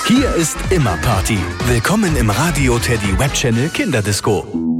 Hier ist immer Party. Willkommen im Radio Teddy Web Channel Kinderdisco.